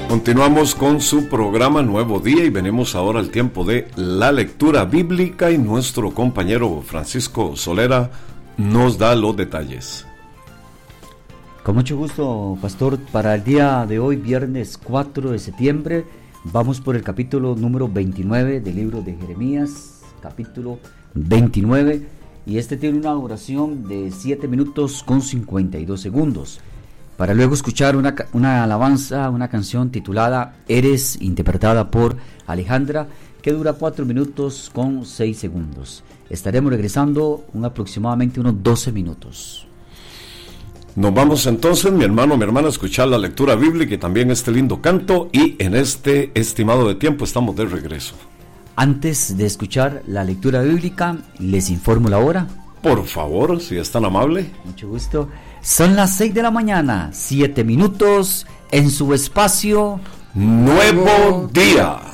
Continuamos con su programa Nuevo Día y venimos ahora al tiempo de la lectura bíblica y nuestro compañero Francisco Solera nos da los detalles. Con mucho gusto, pastor. Para el día de hoy, viernes 4 de septiembre, vamos por el capítulo número 29 del libro de Jeremías, capítulo 29, y este tiene una duración de 7 minutos con 52 segundos. Para luego escuchar una alabanza, una canción titulada Eres, interpretada por Alejandra, que dura 4 minutos con 6 segundos. Estaremos regresando aproximadamente unos 12 minutos. Nos vamos entonces, mi hermano, mi hermana, a escuchar la lectura bíblica y también este lindo canto, y en este estimado de tiempo estamos de regreso. Antes de escuchar la lectura bíblica, les informo la hora. Por favor, si es tan amable. Mucho gusto. Son las 6 de la mañana, 7 minutos, en su espacio Nuevo Día.